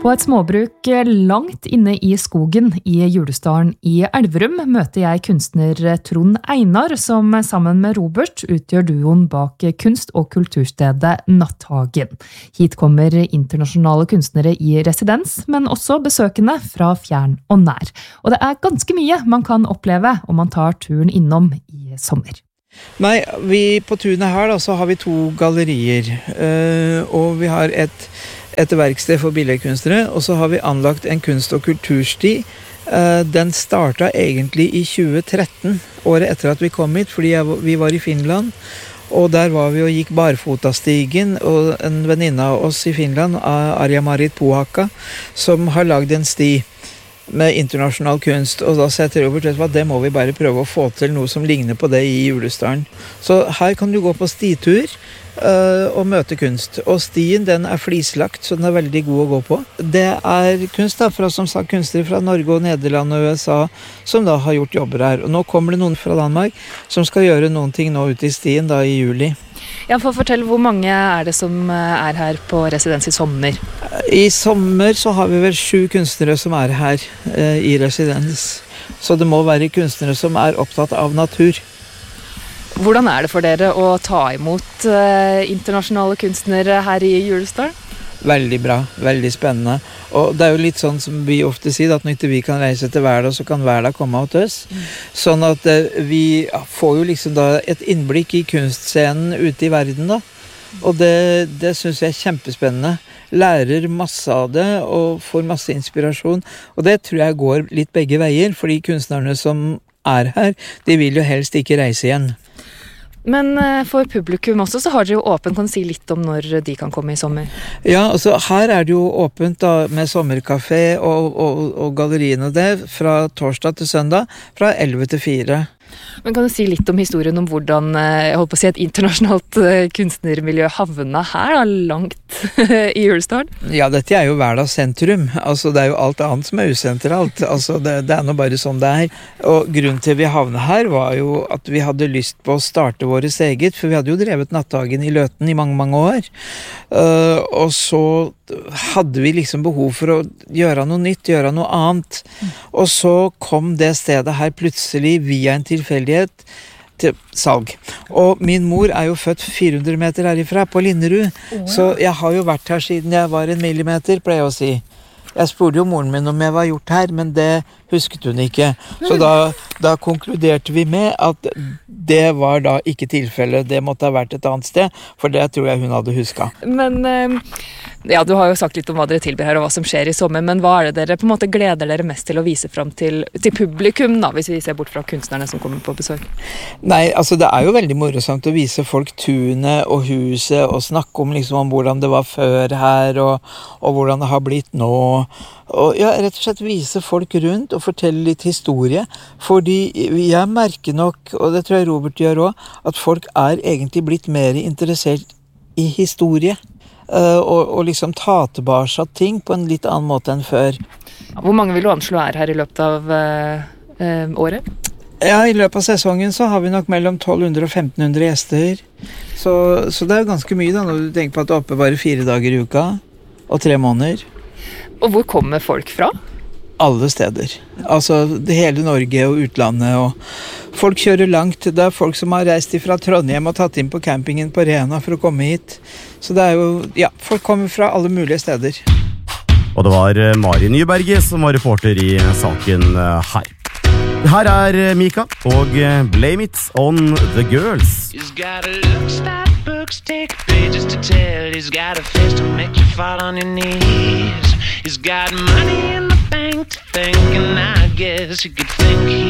På et småbruk langt inne I skogen I Julesdalen I Elverum møter jeg kunstner Trond Einar, som sammen med Robert utgjør duoen bak kunst- og kulturstedet Natthagen. Hit kommer internasjonale kunstnere I residens, men også besøkende fra fjern og nær. Og det ganske mye man kan oppleve om man tar turen innom I sommer. Nei, på tunet her da, så har vi 2 gallerier, og vi har et verksted for billedkunstnere, og så har vi anlagt en kunst- og kultursti. Den startet egentlig I 2013, året etter at vi kom hit, fordi vi var I Finland, og der var vi og gikk barfotastigen, og en venninne av oss I Finland, Arja-Marit Pohakka, som har lagd en sti med internasjonal kunst, og da sier jeg til Robert, vet du hva, det må vi bare prøve å få til noe som ligner på det I Julesdalen. Så her kan du gå på stitur og møte kunst, og stien den flislagt, så den veldig god å gå på. Det kunst da, fra som sagt kunstnere fra Norge og Nederland og USA, som da har gjort jobber her. Og nå kommer det noen fra Danmark som skal gjøre noen ting nå ute I stien da I juli. Ja, for å fortelle, hvor mange det som her på residens I sommer? I sommer så har vi vel 7 kunstnere som her I residens. Så det må være kunstnere som opptatt av natur. Hvordan det for dere å ta imot internasjonale kunstnere her I Julesdalen? Veldig bra, veldig spennende. Og det jo litt sånn som vi ofte sier, at når ikke vi kan reise til hverdag, så kan hverdag komme til oss. Sånn at vi får jo liksom da et innblikk I kunstscenen ute I verden da. Og det synes jeg kjempespennende. Lærer masse av det, og får masse inspirasjon. Og det tror jeg går litt begge veier, fordi kunstnerne som her, de vil jo helst ikke reise igjen. Men for publikum også, så har dere jo åpent, kan du si litt om når de kan komme I sommer? Ja, altså her det jo åpent da, med sommerkafé og galleriene der, fra torsdag til søndag, fra 11 til 4. Men kan du si litt om historien om hvordan, jeg holdt på å si, et internasjonalt kunstnermiljø havna her, da, langt I Julesdalen? Ja, dette jo hverdags sentrum. Altså, det jo alt annet som usentralt. Altså, det nå bare sånn det Og grunnen til vi havna her var jo at vi hadde lyst på å starte våres eget, for vi hadde jo drevet Natthagen I Løten I mange, mange år. Og så hadde vi liksom behov for å gjøre noe nytt, gjøre noe annet. Og så kom det stedet her plutselig via en tilfeldighet til salg. Og min mor jo født 400 meter herifra på Linderud, så jeg har jo vært her siden jeg var 1 millimeter, pleier jeg å si. Jeg spurte jo moren min om jeg var gjort her, men det husket hun ikke. Så da konkluderte vi med at det var da ikke tilfellet. Det måtte ha vært et annet sted, for det tror jeg hun hadde husket. Men ja, du har jo sagt litt om hva dere tilbyr her og hva som skjer I sommer, men hva det dere på en måte gleder dere mest til å vise frem til publikum da, hvis vi ser bort fra kunstnerne som kommer på besøk? Nei, altså det jo veldig morsomt å vise folk tunet og huset og snakke om liksom om hvordan det var før her og hvordan det har blitt nå. Og ja, rett og slett vise folk rundt og fortelle litt historie, fordi jeg merker nok, og det tror jeg Robert gjør også, at folk egentlig blitt mer interessert I historie. Og liksom ta tilbake ting på en litt annen måte enn før. Hvor mange vil du anslå her I løpet av året? Ja, I løpet av sesongen så har vi nok mellom 1200 og 1500 gjester. Så det jo ganske mye da, når du tenker på at det oppe bare 4 dager I uka, og 3 måneder. Og hvor kommer folk fra? Alle steder. Altså hele Norge og utlandet. Og folk kjører langt. Det folk som har reist fra Trondheim og tatt inn på campingen på Rena for å komme hit. Så det jo, ja, folk kommer fra alle mulige steder. Og det var Mari Nyberget som var reporter I saken her. Her Mika og Blame It On The Girls. He's got a look, stop books, take pages to tell. He's got a face to make you fall on your knees. He's got money in the bank to think, and I guess you could think